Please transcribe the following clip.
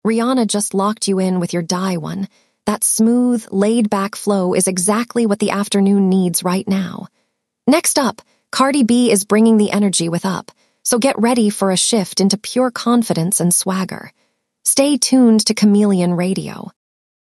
Rihanna just locked you in with your Die one. That smooth, laid-back flow is exactly what the afternoon needs right now. Next up, Cardi B is bringing the energy with Up, so get ready for a shift into pure confidence and swagger. Stay tuned to Chameleon Radio.